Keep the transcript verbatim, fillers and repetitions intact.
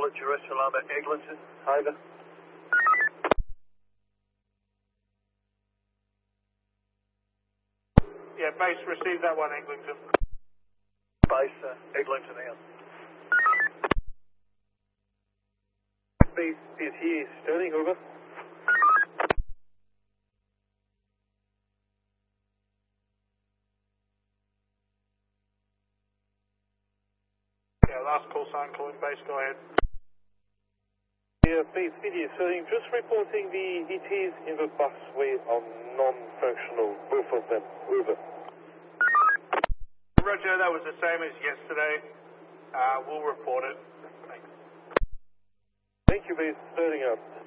solid terrestrial arm at Eglinton. Over. Yeah, base, receive that one, Eglinton. Base, uh, Eglinton out. Base is here, Sterling, over. Yeah, last call sign, calling base, go ahead. Yeah, base, India, Sterling, just reporting the E Ts in the busway are non-functional, both of them, over. Roger, that was the same as yesterday. Uh, we'll report it. Thanks. Thank you, base, Sterling out.